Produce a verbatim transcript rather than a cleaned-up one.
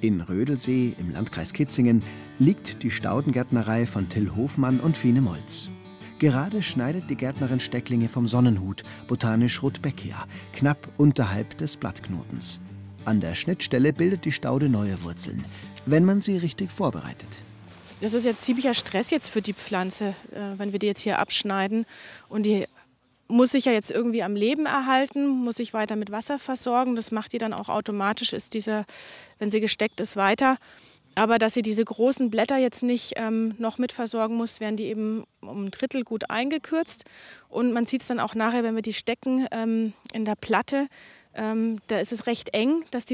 In Rödelsee im Landkreis Kitzingen liegt die Staudengärtnerei von Till Hofmann und Fine Moltz. Gerade schneidet die Gärtnerin Stecklinge vom Sonnenhut, botanisch Rudbeckia, knapp unterhalb des Blattknotens. An der Schnittstelle bildet die Staude neue Wurzeln, wenn man sie richtig vorbereitet. Das ist jetzt ziemlicher Stress jetzt für die Pflanze, wenn wir die jetzt hier abschneiden. Und die muss sich ja jetzt irgendwie am Leben erhalten, muss sich weiter mit Wasser versorgen. Das macht die dann auch automatisch, ist dieser, wenn sie gesteckt ist, weiter. Aber dass sie diese großen Blätter jetzt nicht ähm, noch mit versorgen muss, werden die eben um ein Drittel gut eingekürzt. Und man sieht es dann auch nachher, wenn wir die stecken ähm, in der Platte, ähm, da ist es recht eng, dass die